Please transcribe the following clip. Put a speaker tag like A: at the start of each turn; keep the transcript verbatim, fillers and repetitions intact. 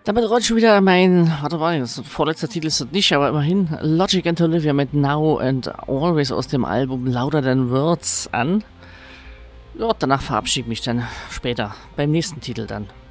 A: Damit rollt schon wieder mein, warte mal, das vorletzter Titel ist das nicht, aber immerhin Logic and Olivia mit Now and Always aus dem Album Louder Than Words an. Ja, danach verabschiede ich mich dann später beim nächsten Titel dann.